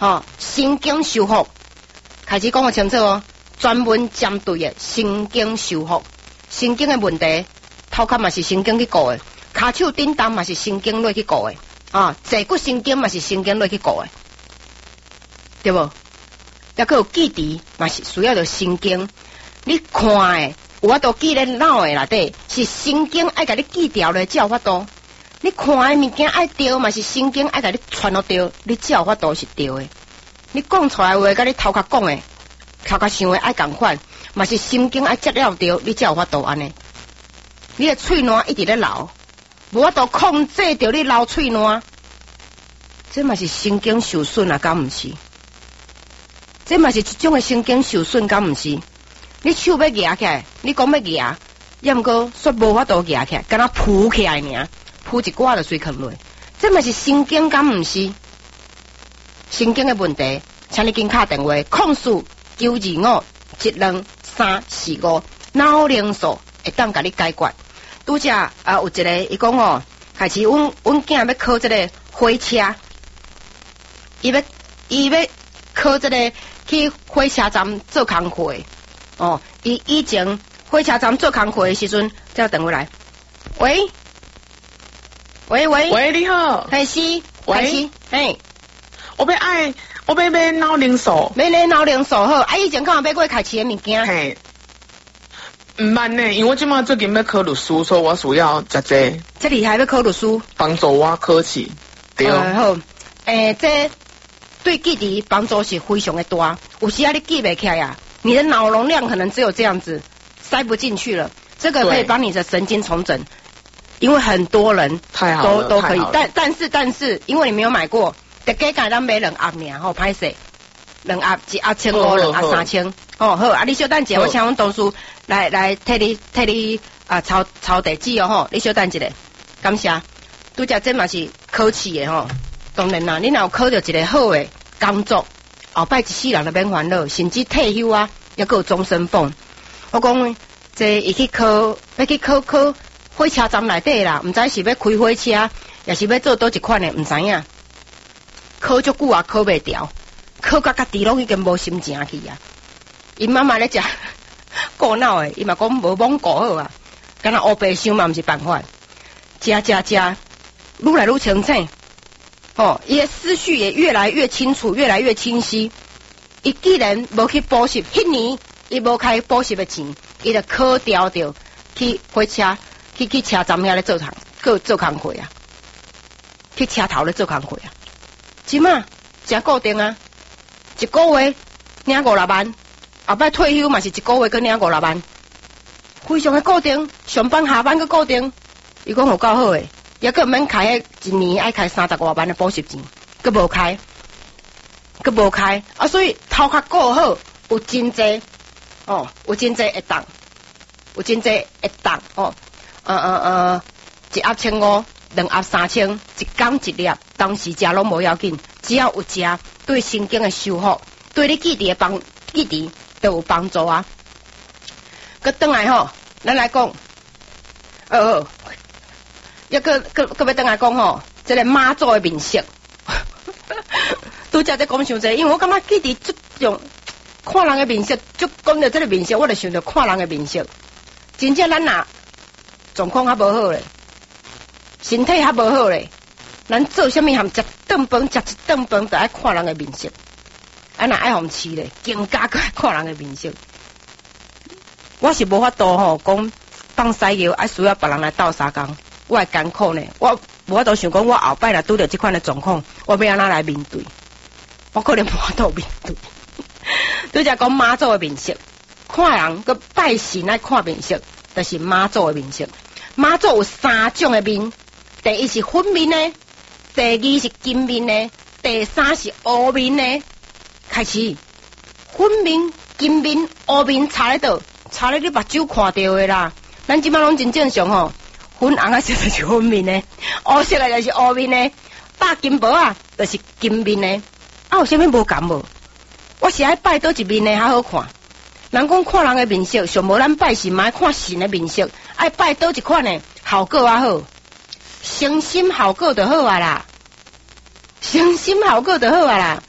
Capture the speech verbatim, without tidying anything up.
哦，神经修复，开始讲个清楚哦，专门针对的神经修复，神经的问题，头壳嘛是神经去顾的，骹手震动嘛是神经落去顾的，啊，坐骨神经嘛是神经落去顾的，对不？也佮有记忆嘛是需要着神经，你看的有法度记咧脑的内底，是神经爱甲你记掉咧，才有法度。你看的物件爱对嘛是神经爱甲你传落对，你才有法度是对的。你讲出来话，甲你头壳讲的，头壳想的爱共款，嘛是神经爱接了对，你才有法度安尼。你的喙烂一直咧流，无法度控制着你流喙烂，这嘛是神经受损啊，敢毋是？这嘛是一种的神经受损，敢毋是？你手要夹起来，你讲要夹，也毋过说无法度夹起来，敢若扑起来尔，扑一挂就随坑落，这嘛是神经，敢毋是？神经的问题，请你紧打电话，控诉九二五一两三四五，脑灵素会当甲你解决。拄则啊，有一个伊讲哦，开始阮阮囝要考这个火车，伊要伊要考这个去火车站做工课哦。伊以前火车站做工课的时阵，才电话来，喂喂喂喂，你好， 开始开始，嘿。 我要爱，我要买脑灵素， 买咧脑灵素好。啊，以前敢有买过开市的物件？ 嘿，唔捌呢，因为我即马最近要考律师，所以我需要食这。 这厉害要考律师， 帮助我考试。对。 呃、好，诶、欸，这对记忆帮助是非常的大。有时啊，你记不起来呀，你的脑容量可能只有这样子，塞不进去了。这个可以帮你的神经重整，因为很多人都都可以，但但是但是，因为你没有买过。大家甲咱买两盒尔，吼歹势，两盒一盒千五，两盒三千，哦好，啊你小等一下，我请阮同事来来替你替你啊抄抄地址哦吼，你小等一下，感谢。拄则这嘛是考试的吼，当然啦，你若有考到一个好的工作，后摆一世人都免烦恼，甚至退休啊，也有终身俸。我讲这伊去考，要去考考火车站内底啦，毋知是要开火车，也是要做倒一款的，毋知影。考足久啊，考袂掉，考到家己拢已经无心情去啊。伊妈妈咧食顾脑诶，伊嘛讲无罔顾好啊，敢若乌白想嘛毋是办法。食食食，愈来愈清醒，哦，伊诶思绪也越来越清楚，越来越清晰。伊既然无去补习，迄年伊无开补习诶钱，伊就考掉着去火车，去去车站遐咧做工，去做工课啊，去车头咧做工课啊。即嘛真固定啊，一个月领五六万，后摆退休嘛是一个月佮领五六万，非常的固定，上班下班佮固定。伊讲有够好诶，也佮免开一年爱开三十五万的补习钱，佮无开，佮无开啊！所以头壳顾好，有真济哦，有真济会当，有真济会当哦，呃呃呃，一盒千五。两盒三千，一工一粒，当时食拢无要紧，只要有食，对神经的修复，对你记忆的帮记忆都有帮助啊。佮转来吼，咱来讲，哦，要佮佮佮要转来讲吼，这个妈祖的面色，拄则在讲伤济，因为我感觉记忆这种看人的面色，就讲到这个面色，我就想到看人的面色，真正咱若状况较无好咧。身体较无好咧，咱做啥物含食顿饭，食一顿饭就爱看人的面色，啊若爱互饲咧，更加个爱看人的面色。我是无法度吼，讲放屎尿爱需要别人来斗相共，我会艰苦呢。我无法度想讲，我后摆若拄着即款的状况，我要安怎来面对？我可能无法度面对。拄则讲妈祖的面色，看人个拜神爱看面色，就是妈祖的面色。妈祖有三种的面。第一是粉面呢，第二是金面呢，第三是乌面呢。开始，粉面、金面、乌面差咧倒，差咧你目睭看到的啦。咱即摆拢真正常吼，粉红的色就是粉面呢，乌色的就是乌面呢，戴金箔啊就是金面呢。啊，有啥物无共无？我是爱拜倒一面呢较好看。人讲看人的面色，上无咱拜神嘛爱看神的面色，爱拜倒一款呢效果较好。诚心效果就好啊啦，诚心效果就好啊啦。